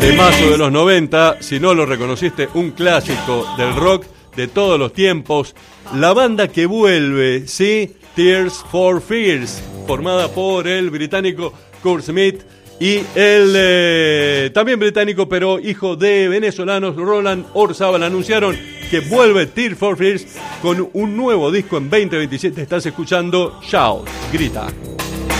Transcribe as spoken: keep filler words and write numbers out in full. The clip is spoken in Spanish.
Temazo de los noventa, si no lo reconociste, un clásico del rock de todos los tiempos. La banda que vuelve, ¿sí? Tears for Fears, formada por el británico Kurt Smith y el eh, también británico, pero hijo de venezolanos, Roland Orzabal. Anunciaron que vuelve Tears for Fears con un nuevo disco en veinte veintisiete. Estás escuchando Shout, grita.